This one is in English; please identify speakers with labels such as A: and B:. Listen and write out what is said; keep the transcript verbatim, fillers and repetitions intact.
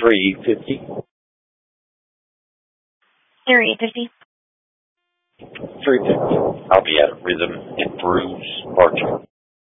A: three fifty.
B: Area eight fifty.
A: three fifty. I'll be at Rhythm and Brews, Bartow.